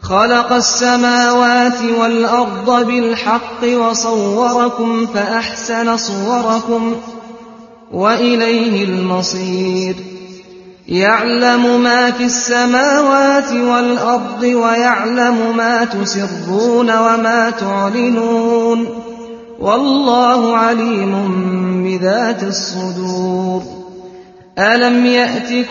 خَلَقَ السَّمَاوَاتِ وَالْأَرْضَ بِالْحَقِّ وَصَوَّرَكُمْ فَأَحْسَنَ صُوَرَكُمْ وَإِلَيْهِ الْمَصِيرُ يَعْلَمُ مَا فِي السَّمَاوَاتِ وَالْأَرْضِ وَيَعْلَمُ مَا تُسِرُّونَ وَمَا تُعْلِنُونَ وَاللَّهُ عَلِيمٌ بِذَاتِ الصُّدُورِ أَلَمْ يَأْتِكُمْ